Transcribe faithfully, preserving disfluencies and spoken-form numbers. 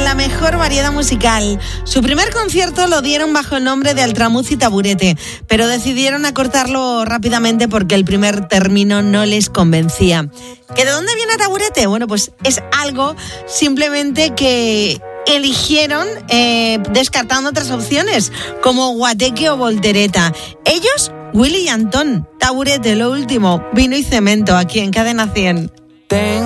la mejor variedad musical. Su primer concierto lo dieron bajo el nombre de Altramuz y Taburete, pero decidieron acortarlo rápidamente porque el primer término no les convencía. ¿Que de dónde viene Taburete? Bueno, pues es algo simplemente que eligieron eh, descartando otras opciones, como guateque o voltereta. Ellos, Willy y Antón. Taburete, lo último, vino y cemento, aquí en Cadena cien.